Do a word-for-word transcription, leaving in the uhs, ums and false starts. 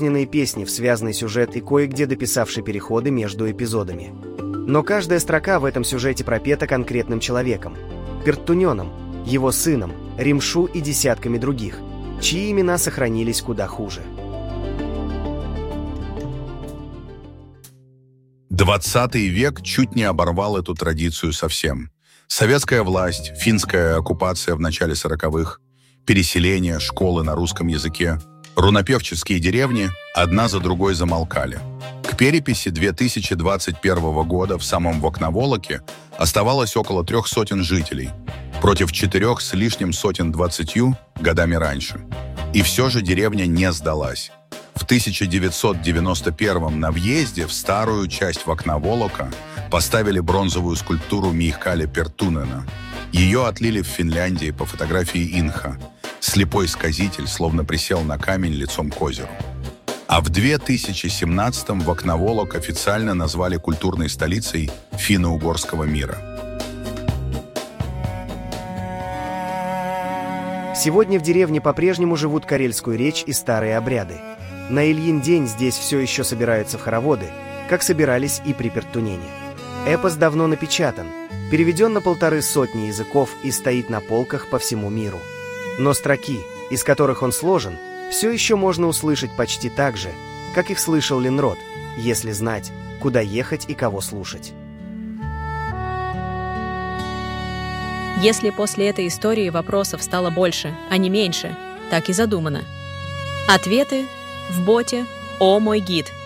разрозненные песни в связанный сюжет и кое-где дописавший переходы между эпизодами. Но каждая строка в этом сюжете пропета конкретным человеком – Пертуненом, его сыном, Римшу и десятками других, чьи имена сохранились куда хуже. Двадцатый век чуть не оборвал эту традицию совсем. Советская власть, финская оккупация в начале сороковых, переселение, школы на русском языке, рунопевческие деревни одна за другой замолкали. К переписи две тысячи двадцать первого года в самом Вокнаволоке оставалось около трех сотен жителей, против четырех с лишним сотен двадцатью годами раньше. И все же деревня не сдалась. В тысяча девятьсот девяносто первом на въезде в старую часть Вокнаволока поставили бронзовую скульптуру Михкаля Пертунена. Ее отлили в Финляндии по фотографии Инха. Слепой сказитель словно присел на камень лицом к озеру. А в две тысячи семнадцатом Вокнаволок официально назвали культурной столицей финно-угорского мира. Сегодня в деревне по-прежнему живут карельскую речь и старые обряды. На Ильин день здесь все еще собираются в хороводы, как собирались и при Пертунене. Эпос давно напечатан, переведен на полторы сотни языков и стоит на полках по всему миру. Но строки, из которых он сложен, все еще можно услышать почти так же, как их слышал Ленрод, если знать, куда ехать и кого слушать. Если после этой истории вопросов стало больше, а не меньше, так и задумано. Ответы в боте «О мой гид».